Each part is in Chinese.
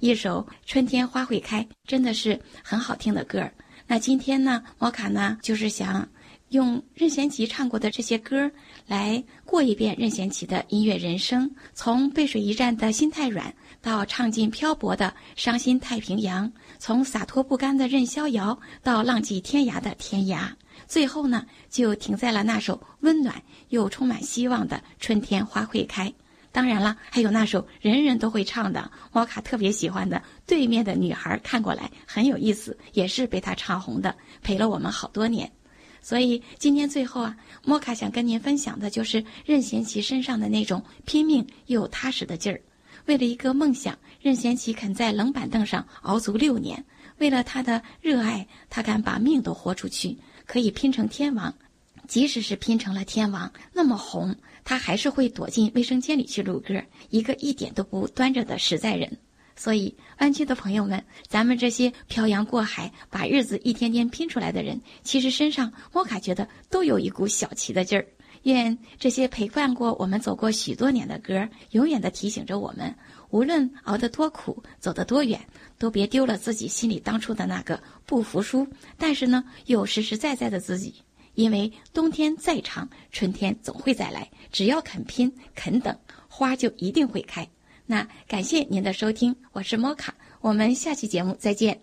一首春天花会开，真的是很好听的歌。那今天呢，摩卡呢就是想用任贤齐唱过的这些歌来过一遍任贤齐的音乐人生，从背水一战的心太软到唱尽漂泊的伤心太平洋，从洒脱不甘的任逍遥到浪迹天涯的天涯，最后呢就停在了那首温暖又充满希望的春天花会开。当然了，还有那首人人都会唱的，摩卡特别喜欢的对面的女孩看过来，很有意思，也是被他唱红的，陪了我们好多年。所以今天最后啊，摩卡想跟您分享的就是任贤齐身上的那种拼命又踏实的劲儿。为了一个梦想，任贤齐肯在冷板凳上熬足6年，为了他的热爱，他敢把命都豁出去，可以拼成天王。即使是拼成了天王，那么红，他还是会躲进卫生间里去录歌，一个一点都不端着的实在人。所以湾区的朋友们，咱们这些漂洋过海把日子一天天拼出来的人，其实身上摩卡觉得都有一股小齐的劲儿。愿这些陪伴过我们走过许多年的歌，永远地提醒着我们，无论熬得多苦，走得多远，都别丢了自己心里当初的那个不服输，但是呢又实实在在的自己。因为冬天再长，春天总会再来，只要肯拼肯等，花就一定会开。那感谢您的收听，我是摩卡，我们下期节目再见。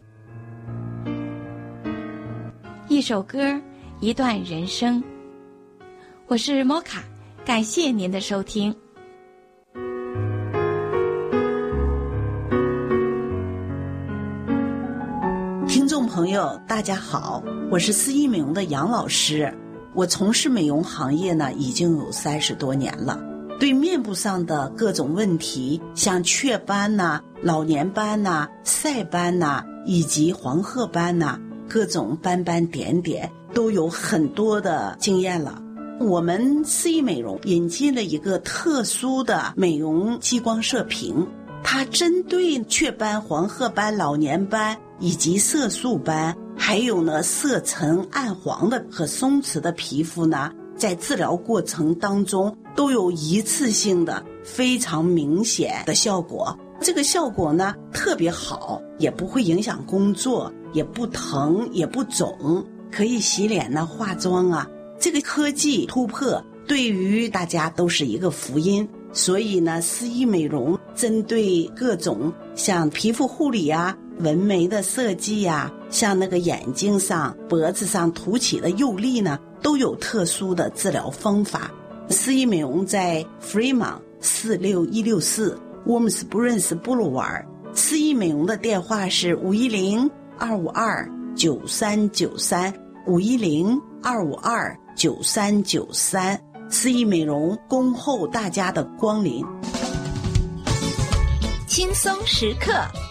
一首歌，一段人生，我是摩卡，感谢您的收听。 听众朋友大家好，我是四一美容的杨老师。我从事美容行业呢已经有30多年了，对面部上的各种问题，像雀斑呐、老年斑呐、晒斑呐，以及黄褐斑呐，各种斑斑点点都有很多的经验了。我们四一美容引进了一个特殊的美容激光射频，它针对雀斑、黄褐斑、老年斑以及色素斑，还有呢色沉暗黄的和松弛的皮肤呢，在治疗过程当中都有一次性的非常明显的效果。这个效果呢特别好，也不会影响工作，也不疼也不肿，可以洗脸呢化妆啊。这个科技突破对于大家都是一个福音，所以呢四一美容针对各种像皮肤护理啊、纹眉的设计啊，像那个眼睛上、脖子上凸起的釉粒呢，都有特殊的治疗方法。四一美容在 Fremont 46164 Wormsbruns Boulevard， 四一美容的电话是510-252-9393 510-252-9393。四一美容恭候大家的光临。 轻松时刻